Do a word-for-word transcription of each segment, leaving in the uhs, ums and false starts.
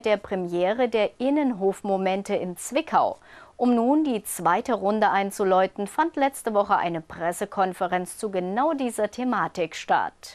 Der Premiere der Innenhofmomente in Zwickau. Um nun die zweite Runde einzuläuten, fand letzte Woche eine Pressekonferenz zu genau dieser Thematik statt.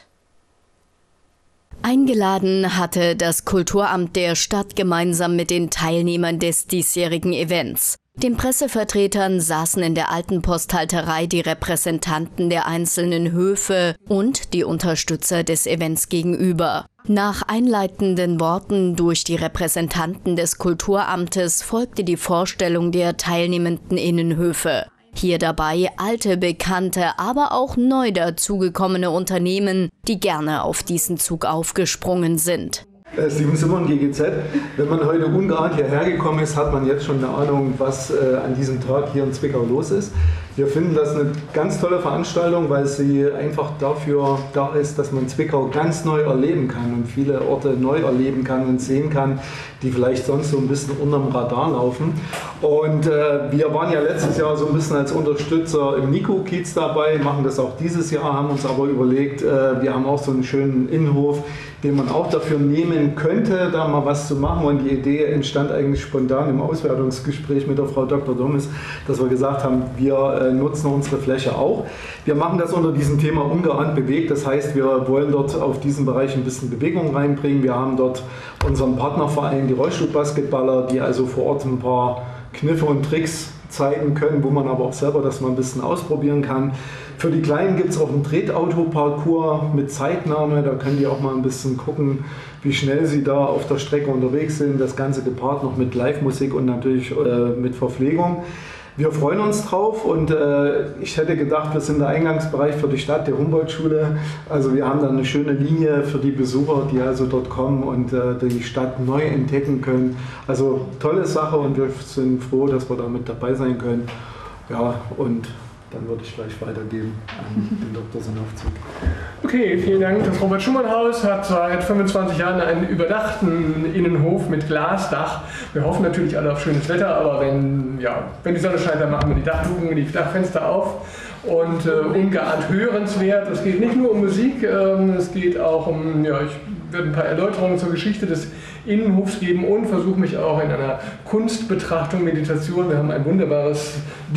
Eingeladen hatte das Kulturamt der Stadt gemeinsam mit den Teilnehmern des diesjährigen Events. Den Pressevertretern saßen in der alten Posthalterei die Repräsentanten der einzelnen Höfe und die Unterstützer des Events gegenüber. Nach einleitenden Worten durch die Repräsentanten des Kulturamtes folgte die Vorstellung der teilnehmenden Innenhöfe. Hier dabei alte, bekannte, aber auch neu dazugekommene Unternehmen, die gerne auf diesen Zug aufgesprungen sind. Steven Simon, G G Z. Wenn man heute ungeahnt hierher gekommen ist, hat man jetzt schon eine Ahnung, was äh, an diesem Tag hier in Zwickau los ist. Wir finden das eine ganz tolle Veranstaltung, weil sie einfach dafür da ist, dass man Zwickau ganz neu erleben kann und viele Orte neu erleben kann und sehen kann, die vielleicht sonst so ein bisschen unterm Radar laufen. Und äh, wir waren ja letztes Jahr so ein bisschen als Unterstützer im Nico-Kiez dabei, machen das auch dieses Jahr, haben uns aber überlegt, äh, wir haben auch so einen schönen Innenhof, den man auch dafür nehmen könnte, da mal was zu machen. Und die Idee entstand eigentlich spontan im Auswertungsgespräch mit der Frau Doktor Dommes, dass wir gesagt haben, wir äh, nutzen unsere Fläche auch. Wir machen das unter diesem Thema ungeahnt bewegt. Das heißt, wir wollen dort auf diesen Bereich ein bisschen Bewegung reinbringen. Wir haben dort unseren Partnerverein, die Rollstuhlbasketballer, die also vor Ort ein paar Kniffe und Tricks zeigen können, wo man aber auch selber das mal ein bisschen ausprobieren kann. Für die Kleinen gibt es auch einen Tretauto-Parcours mit Zeitnahme, da können die auch mal ein bisschen gucken, wie schnell sie da auf der Strecke unterwegs sind. Das Ganze gepaart noch mit Live-Musik und natürlich äh, mit Verpflegung. Wir freuen uns drauf und äh, ich hätte gedacht, wir sind der Eingangsbereich für die Stadt, der Humboldt-Schule. Also wir haben da eine schöne Linie für die Besucher, die also dort kommen und äh, die Stadt neu entdecken können. Also tolle Sache und wir sind froh, dass wir da mit dabei sein können. Ja, und dann würde ich gleich weitergeben an den Doktor Sanofzig. Okay, vielen Dank. Das Robert-Schumann-Haus hat seit fünfundzwanzig Jahren einen überdachten Innenhof mit Glasdach. Wir hoffen natürlich alle auf schönes Wetter, aber wenn, ja, wenn die Sonne scheint, dann machen wir die Dachluken, die Dachfenster auf. Und äh, ungeahnt hörenswert. Es geht nicht nur um Musik, ähm, es geht auch um, ja, ich werde ein paar Erläuterungen zur Geschichte des Innenhofs geben und versuche mich auch in einer Kunstbetrachtung, Meditation. Wir haben ein wunderbares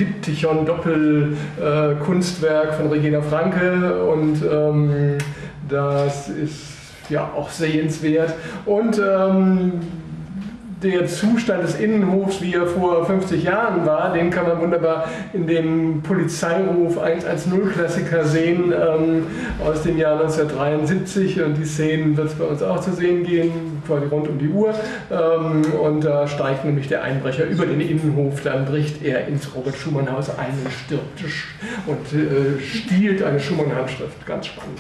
Diptychon-Doppel-Kunstwerk äh, von Regina Franke und ähm, das ist ja auch sehenswert. Und ähm, der Zustand des Innenhofs, wie er vor fünfzig Jahren war, den kann man wunderbar in dem Polizeiruf hundertzehn-Klassiker sehen ähm, aus dem Jahr neunzehnhundertdreiundsiebzig. Und die Szenen wird es bei uns auch zu sehen gehen, quasi rund um die Uhr. Ähm, und da steigt nämlich der Einbrecher über den Innenhof, dann bricht er ins Robert-Schumann-Haus ein und stirbt und äh, stiehlt eine Schumann-Handschrift. Ganz spannend.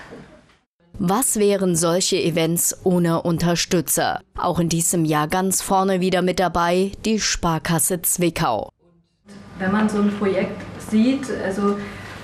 Was wären solche Events ohne Unterstützer? Auch in diesem Jahr ganz vorne wieder mit dabei die Sparkasse Zwickau. Wenn man so ein Projekt sieht, also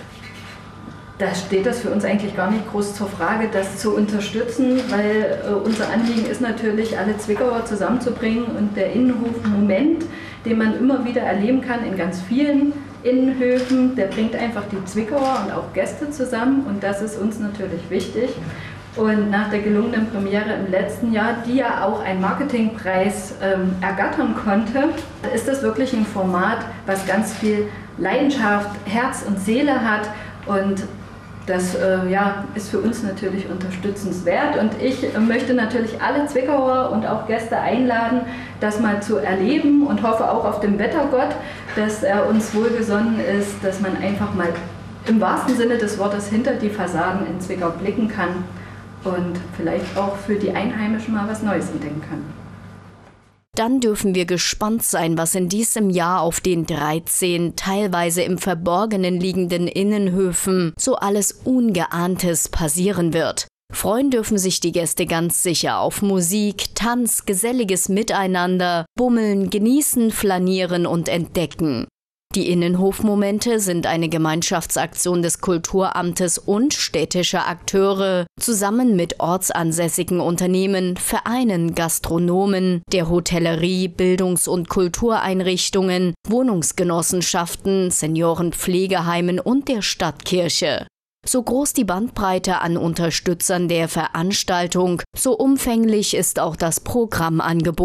da steht das für uns eigentlich gar nicht groß zur Frage, das zu unterstützen, weil äh, unser Anliegen ist natürlich, alle Zwickauer zusammenzubringen und der Innenhof-Moment, den man immer wieder erleben kann in ganz vielen Innenhöfen, der bringt einfach die Zwickauer und auch Gäste zusammen und das ist uns natürlich wichtig. Und nach der gelungenen Premiere im letzten Jahr, die ja auch einen Marketingpreis ähm, ergattern konnte, ist das wirklich ein Format, was ganz viel Leidenschaft, Herz und Seele hat und das äh, ja, ist für uns natürlich unterstützenswert und ich äh, möchte natürlich alle Zwickauer und auch Gäste einladen, das mal zu erleben und hoffe auch auf den Wettergott, dass er uns wohlgesonnen ist, dass man einfach mal im wahrsten Sinne des Wortes hinter die Fassaden in Zwickau blicken kann und vielleicht auch für die Einheimischen mal was Neues entdecken kann. Dann dürfen wir gespannt sein, was in diesem Jahr auf den dreizehn teilweise im Verborgenen liegenden Innenhöfen so alles Ungeahntes passieren wird. Freuen dürfen sich die Gäste ganz sicher auf Musik, Tanz, geselliges Miteinander, Bummeln, Genießen, Flanieren und Entdecken. Die Innenhofmomente sind eine Gemeinschaftsaktion des Kulturamtes und städtischer Akteure, zusammen mit ortsansässigen Unternehmen, Vereinen, Gastronomen, der Hotellerie, Bildungs- und Kultureinrichtungen, Wohnungsgenossenschaften, Seniorenpflegeheimen und der Stadtkirche. So groß die Bandbreite an Unterstützern der Veranstaltung, so umfänglich ist auch das Programmangebot.